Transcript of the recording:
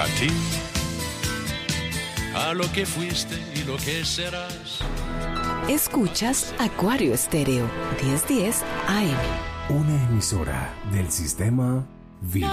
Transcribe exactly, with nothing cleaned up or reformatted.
a ti, a lo que fuiste y lo que serás. Escuchas Acuario Estéreo, diez diez A M. Una emisora del sistema Vida.